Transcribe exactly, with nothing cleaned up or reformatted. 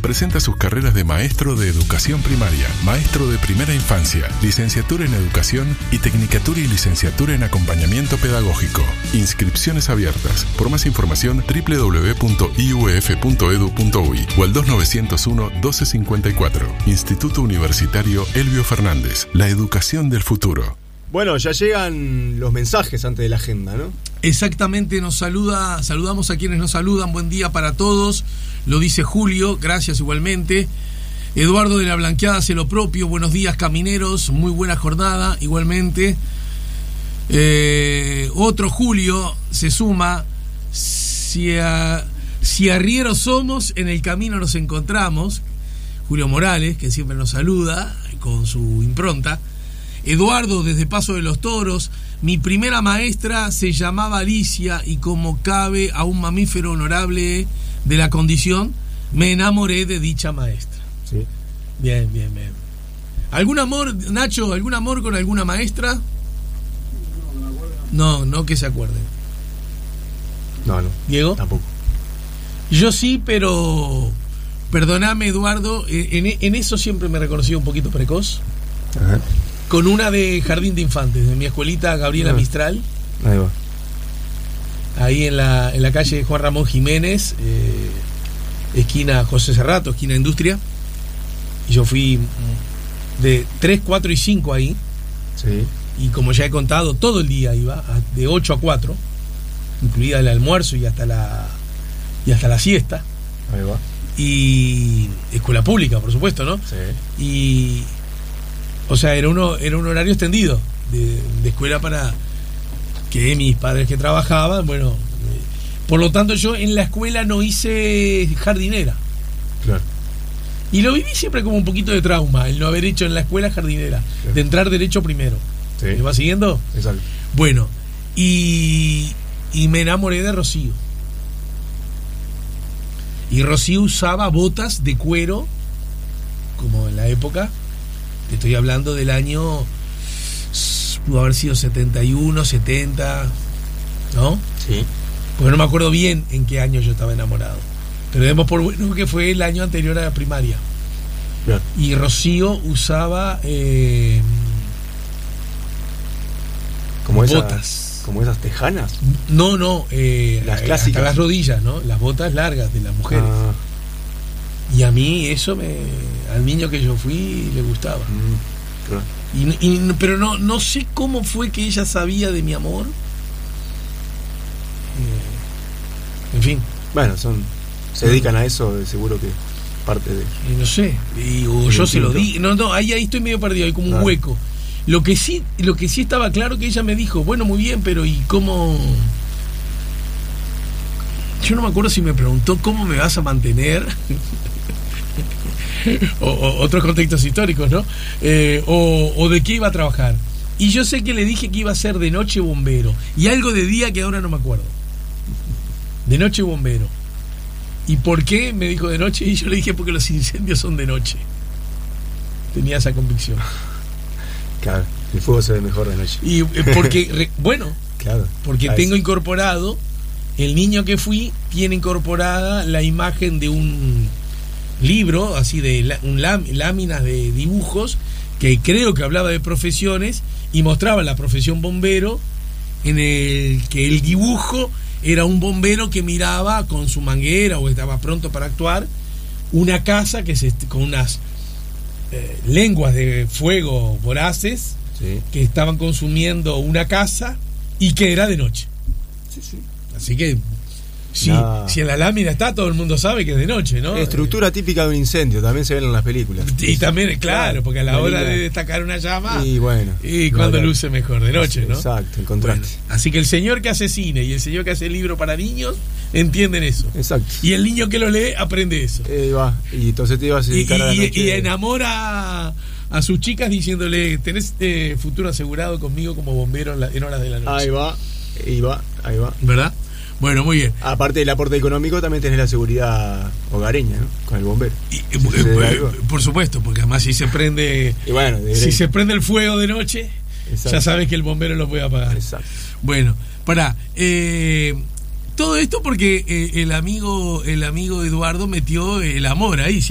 presenta sus carreras de maestro de educación primaria, maestro de primera infancia, licenciatura en educación y tecnicatura y licenciatura en acompañamiento pedagógico. Inscripciones abiertas. Por más información, doble u doble u doble u punto i u f punto e d u punto u y o al dos nueve cero uno, doce cincuenta y cuatro. Instituto Universitario Elbio Fernández. La educación del futuro. Bueno, ya llegan los mensajes antes de la agenda, ¿no? Exactamente, nos saluda, saludamos a quienes nos saludan, buen día para todos, lo dice Julio, gracias igualmente. Eduardo de la Blanqueada hace lo propio, buenos días camineros, muy buena jornada, igualmente. Eh, otro Julio se suma, si, a, si arrieros somos, en el camino nos encontramos. Julio Morales, que siempre nos saluda con su impronta. Eduardo desde Paso de los Toros, mi primera maestra se llamaba Alicia y como cabe a un mamífero honorable de la condición, me enamoré de dicha maestra. Sí. Bien, bien, bien. ¿Algún amor, Nacho, algún amor con alguna maestra? No, no que se acuerden. No, no. ¿Diego? Tampoco. Yo sí, pero perdóname, Eduardo, en, en eso siempre me reconocí un poquito precoz. Ajá. Con una de Jardín de Infantes, de mi escuelita Gabriela ah. Mistral. Ahí va. Ahí en la, en la calle Juan Ramón Jiménez, eh, esquina José Cerrato, esquina Industria. Y yo fui de tres, cuatro y cinco ahí. Sí. Y como ya he contado, todo el día iba, de ocho a cuatro, incluida el almuerzo y hasta la, y hasta la siesta. Ahí va. Y escuela pública, por supuesto, ¿no? Sí. Y... O sea, era uno era un horario extendido de, de escuela para que mis padres que trabajaban, bueno, eh, por lo tanto yo en la escuela no hice jardinera. Claro. Y lo viví siempre como un poquito de trauma, el no haber hecho en la escuela jardinera, claro. De entrar derecho primero. Sí. ¿Me va siguiendo? Exacto. Bueno, y, y me enamoré de Rocío. Y Rocío usaba botas de cuero, como en la época. Te estoy hablando del año, pudo haber sido setenta y uno, setenta, ¿no? Sí. Porque no me acuerdo bien en qué año yo estaba enamorado. Pero demos por bueno que fue el año anterior a la primaria. Bien. Y Rocío usaba eh, como botas. Esas, como esas tejanas. No, no, eh, las clásicas. Hasta las rodillas, ¿no? Las botas largas de las mujeres. Ah. Y a mí eso me, al niño que yo fui le gustaba. Mm, claro. y, y, pero no, no sé cómo fue que ella sabía de mi amor. Eh, en fin. Bueno, son se dedican a eso, seguro que parte de... Y no sé, y, o yo se lo di. No, no, ahí, ahí estoy medio perdido, hay como un ah. hueco. Lo que sí, lo que sí estaba claro que ella me dijo, bueno, muy bien, pero ¿y cómo? Yo no me acuerdo si me preguntó cómo me vas a mantener. o, o otros contextos históricos, ¿no? Eh, o, o de qué iba a trabajar. Y yo sé que le dije que iba a ser de noche bombero. Y algo de día que ahora no me acuerdo. De noche bombero. ¿Y por qué me dijo de noche? Y yo le dije porque los incendios son de noche. Tenía esa convicción. Claro, el fuego se ve mejor de noche. Y porque, bueno, claro, porque tengo incorporado, el niño que fui tiene incorporada la imagen de un libro, así de un lam, láminas de dibujos, que creo que hablaba de profesiones y mostraba la profesión bombero, en el que el dibujo era un bombero que miraba con su manguera o estaba pronto para actuar una casa que se, con unas eh, lenguas de fuego voraces, sí, que estaban consumiendo una casa y que era de noche. Sí, sí. Así que si, no. si en la lámina está, todo el mundo sabe que es de noche, ¿no? Estructura típica de un incendio, también se ven en las películas. Y también, claro, porque a la hora de destacar una llama, y bueno, y cuando no, luce mejor, de noche, ¿no? Exacto, el contraste. Bueno, así que el señor que hace cine y el señor que hace libro para niños entienden eso. Exacto. Y el niño que lo lee aprende eso. Eh, va. Y entonces te ibas a dedicar y, a la noche. Y enamora a, a sus chicas diciéndole, tenés eh, futuro asegurado conmigo como bombero en, la, en horas de la noche. Ahí va, ahí va, ahí va. ¿Verdad? Bueno, muy bien. Aparte del aporte económico, también tenés la seguridad hogareña, ¿no? Con el bombero. Y, si eh, por supuesto, porque además si se prende y bueno, si se prende el fuego de noche, exacto, ya sabes que el bombero lo puede apagar. Exacto. Bueno, pará. Eh, todo esto porque eh, el amigo el amigo Eduardo metió el amor ahí, ¿sí?